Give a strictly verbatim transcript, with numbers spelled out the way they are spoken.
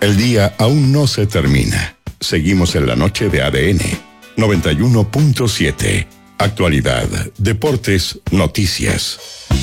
El día aún no se termina. Seguimos en la noche de A D N noventa y uno punto siete. Actualidad, deportes, noticias.